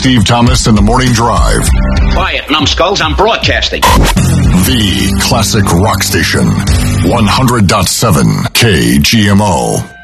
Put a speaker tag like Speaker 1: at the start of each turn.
Speaker 1: Steve Thomas in the Morning Drive.
Speaker 2: Quiet, numbskulls, I'm broadcasting.
Speaker 1: The classic rock station, 100.7 KGMO.